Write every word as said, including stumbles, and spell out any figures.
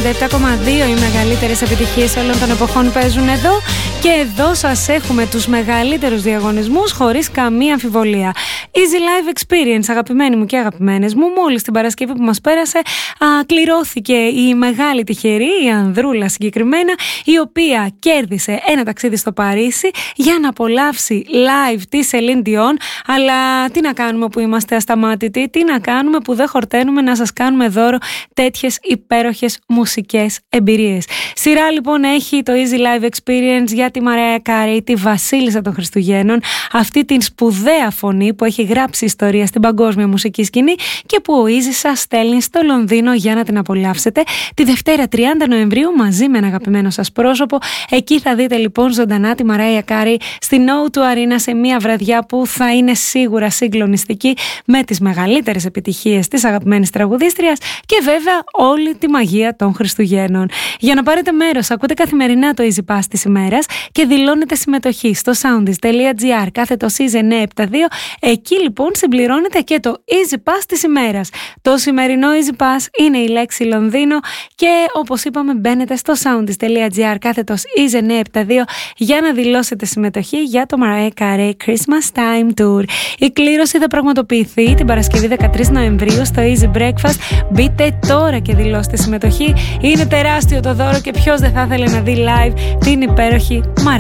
ενενήντα επτά κόμμα δύο, οι μεγαλύτερες επιτυχίες όλων των εποχών παίζουν εδώ. Και εδώ σας έχουμε τους μεγαλύτερους διαγωνισμούς χωρίς καμία αμφιβολία. Easy Live Experience, αγαπημένοι μου και αγαπημένες μου. Μόλις την Παρασκευή που μας πέρασε, α, κληρώθηκε η μεγάλη τυχερή, η Ανδρούλα συγκεκριμένα, η οποία κέρδισε ένα ταξίδι στο Παρίσι για να απολαύσει live τη Celine Dion. Αλλά τι να κάνουμε που είμαστε ασταμάτητοι, τι να κάνουμε που δεν χορταίνουμε να σας κάνουμε δώρο τέτοιες υπέροχες μουσικές εμπειρίες. Σειρά λοιπόν έχει το Easy Live Experience για τη Mariah Carey, τη βασίλισσα των Χριστουγέννων, αυτή την σπουδαία φωνή που έχει γράψει ιστορία στην παγκόσμια μουσική σκηνή και που ο Easy σας στέλνει στο Λονδίνο για να την απολαύσετε τη Δευτέρα τριάντα Νοεμβρίου μαζί με ένα αγαπημένο σας πρόσωπο. Εκεί θα δείτε λοιπόν ζωντανά τη Mariah Carey στην ο τού Arena σε μια βραδιά που θα είναι σίγουρα συγκλονιστική με τις μεγαλύτερες επιτυχίες της αγαπημένης τραγουδίστριας και βέβαια όλη τη μαγεία των Χριστουγέννων. Για να πάρετε μέρος, ακούτε καθημερινά το Easy Pass της ημέρας και δηλώνετε συμμετοχή στο soundis.gr κάθετο Season εννιακόσια εβδομήντα δύο. Εκεί λοιπόν συμπληρώνετε και το Easy Pass της ημέρας. Το σημερινό Easy Pass είναι η λέξη Λονδίνο και όπως είπαμε μπαίνετε στο soundis.gr κάθετο Season εννιακόσια εβδομήντα δύο για να δηλώσετε συμμετοχή για το Mariah Carey Christmas Time Tour. Η κλήρωση θα πραγματοποιηθεί την Παρασκευή δεκατρείς Νοεμβρίου στο Easy Breakfast. Μπείτε τώρα και δηλώστε συμμετοχή. Είναι τεράστιο το δώρο και ποιος δεν θα ήθελε να δει live την υπέροχη Mariah